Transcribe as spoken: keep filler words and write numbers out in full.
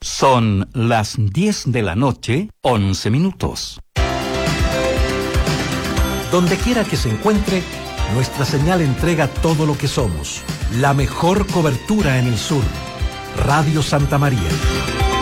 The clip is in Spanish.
Son las diez de la noche, once minutos. Donde quiera que se encuentre, nuestra señal entrega todo lo que somos. La mejor cobertura en el sur. Radio Santa María.